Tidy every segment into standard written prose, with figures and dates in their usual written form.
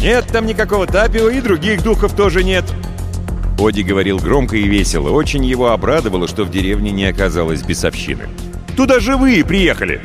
Нет там никакого Тапио, и других духов тоже нет. Оди говорил громко и весело. Очень его обрадовало, что в деревне не оказалось бесовщины. Туда живые приехали.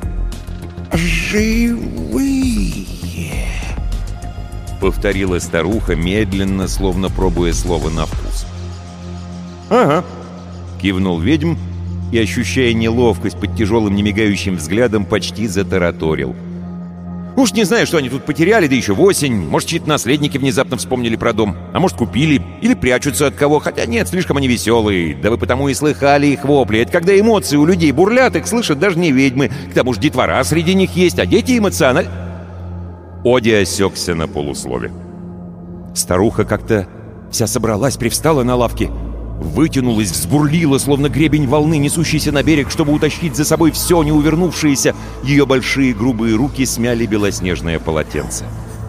Живые, повторила старуха медленно, словно пробуя слово на вкус. «Ага», — кивнул ведьм и, ощущая неловкость под тяжелым немигающим взглядом, почти затараторил. «Уж не знаю, что они тут потеряли, да еще в осень. Может, чьи-то наследники внезапно вспомнили про дом. А может, купили или прячутся от кого. Хотя нет, слишком они веселые. Да вы потому и слыхали их вопли. Это когда эмоции у людей бурлят, их слышат даже не ведьмы. К тому же детвора среди них есть, а дети эмоциональны». Оди осекся на полуслове. Старуха как-то вся собралась, привстала на лавке, вытянулась, взбурлила, словно гребень волны, несущийся на берег, чтобы утащить за собой все не увернувшееся. Ее большие грубые руки смяли белоснежное полотенце.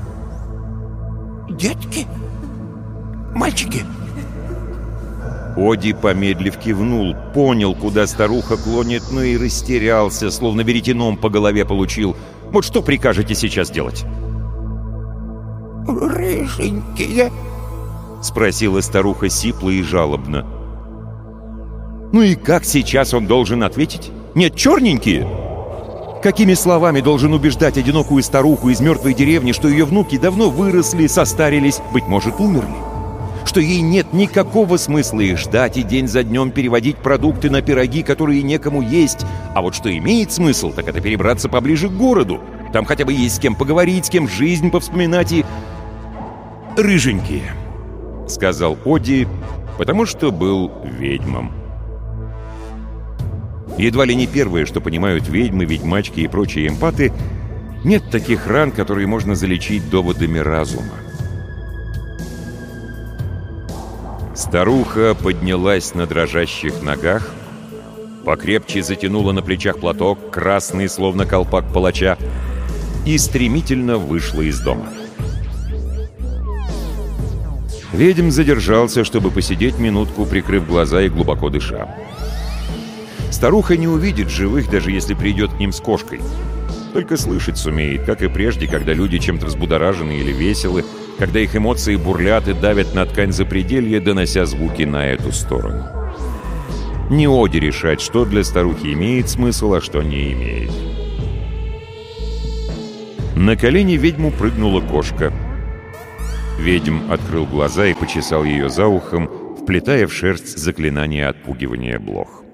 детки, мальчики. Оди, помедлив, кивнул, понял, куда старуха клонит, но и растерялся, словно веретеном по голове получил. Вот что прикажете сейчас делать? Рыженькие, — спросила старуха сипло и жалобно. «Ну и как сейчас он должен ответить? Нет, черненькие?» Какими словами должен убеждать одинокую старуху из мертвой деревни, что ее внуки давно выросли, состарились, быть может, умерли? Что ей нет никакого смысла их ждать и день за днем переводить продукты на пироги, которые некому есть? А вот что имеет смысл, так это перебраться поближе к городу. Там хотя бы есть с кем поговорить, с кем жизнь повспоминать и... «Рыженькие», — сказал Оди, потому что был ведьмом. Едва ли не первое, что понимают ведьмы, ведьмачки и прочие эмпаты, нет таких ран, которые можно залечить доводами разума. Старуха поднялась на дрожащих ногах, покрепче затянула на плечах платок, красный, словно колпак палача, и стремительно вышла из дома. Ведьм задержался, чтобы посидеть минутку, прикрыв глаза и глубоко дыша. Старуха не увидит живых, даже если придет к ним с кошкой. Только слышать сумеет, как и прежде, когда люди чем-то взбудоражены или веселы, когда их эмоции бурлят и давят на ткань запределья, донося звуки на эту сторону. Не Оди решать, что для старухи имеет смысл, а что не имеет. На колени ведьму прыгнула кошка. Ведьм открыл глаза и почесал ее за ухом, вплетая в шерсть заклинание отпугивания блох.